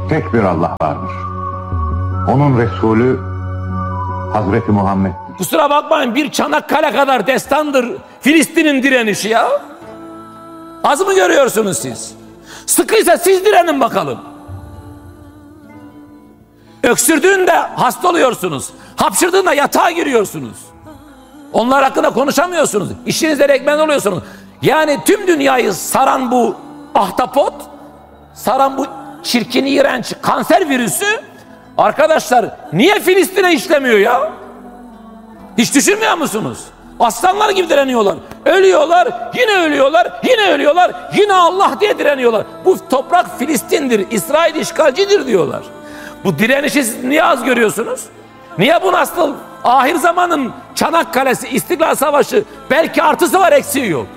tek bir Allah vardır. Onun Resulü Hazreti Muhammed. Kusura bakmayın, bir Çanakkale kadar destandır Filistin'in direnişi ya. Az mı görüyorsunuz siz? Sıkıysa siz direnin bakalım. Öksürdüğünde hasta oluyorsunuz. Hapşırdığında yatağa giriyorsunuz. Onlar hakkında konuşamıyorsunuz. İşinizde rekmen oluyorsunuz. Yani tüm dünyayı saran bu ahtapot, saran bu çirkin, iğrenç kanser virüsü, arkadaşlar niye Filistin'e işlemiyor ya? Hiç düşünmüyor musunuz? Aslanlar gibi direniyorlar. Ölüyorlar, yine ölüyorlar, yine ölüyorlar, yine Allah diye direniyorlar. Bu toprak Filistin'dir, İsrail işgalcidir diyorlar. Bu direnişi siz niye az görüyorsunuz? Niye bu nasıl ahir zamanın Çanakkale'si, İstiklal Savaşı belki artısı var, eksiği yok.